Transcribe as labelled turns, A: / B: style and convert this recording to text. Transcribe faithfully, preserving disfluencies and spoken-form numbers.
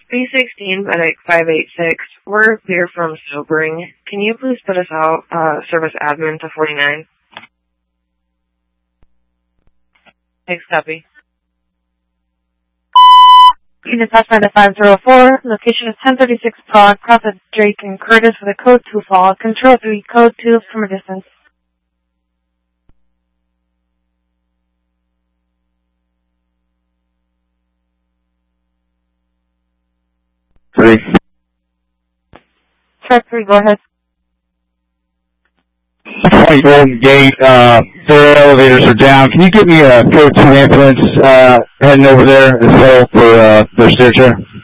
A: B sixteen Medic five eight six. We're here from Sobering. Can you please put us out, uh, service admin to forty-nine? Thanks, copy.
B: Unit Pathfinder five zero four, location is ten thirty-six Prague, Prophet Drake and Curtis with a code two fall. Control three, code two from a distance.
C: Three.
B: Track three, go ahead.
C: Point Golden Gate, uh, their elevators are down. Can you give me a code two ambulance, uh, heading over there as well for, uh, their stair chair?